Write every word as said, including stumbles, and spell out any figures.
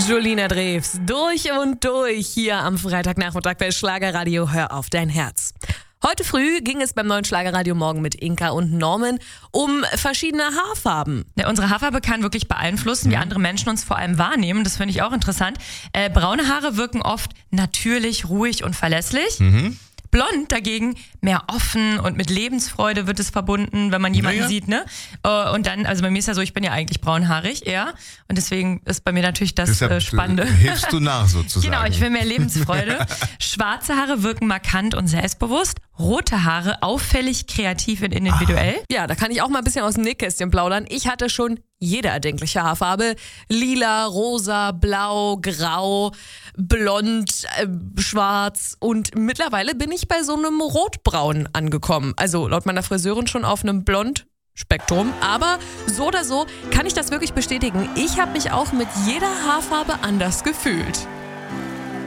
Julina Drews, durch und durch hier am Freitagnachmittag bei Schlagerradio Hör auf dein Herz. Heute früh ging es beim neuen Schlagerradio Morgen mit Inka und Norman um verschiedene Haarfarben. Ja, unsere Haarfarbe kann wirklich beeinflussen, wie andere Menschen uns vor allem wahrnehmen. Das finde ich auch interessant. Äh, braune Haare wirken oft natürlich, ruhig und verlässlich. Mhm. Blond dagegen mehr offen und mit Lebensfreude wird es verbunden, wenn man jemanden naja. sieht, ne? Und dann, also bei mir ist ja so, ich bin ja eigentlich braunhaarig, eher. Und deswegen ist bei mir natürlich das Deshalb äh, Spannende. hilfst du nach sozusagen. Genau, ich will mehr Lebensfreude. Schwarze Haare wirken markant und selbstbewusst. Rote Haare auffällig, kreativ und individuell. Ah. Ja, da kann ich auch mal ein bisschen aus dem Nähkästchen plaudern. Ich hatte schon jede erdenkliche Haarfarbe. Lila, rosa, blau, grau, blond, äh, schwarz. Und mittlerweile bin ich bei so einem Rotbraun angekommen. Also laut meiner Friseurin schon auf einem Blond Spektrum, aber so oder so kann ich das wirklich bestätigen. Ich habe mich auch mit jeder Haarfarbe anders gefühlt.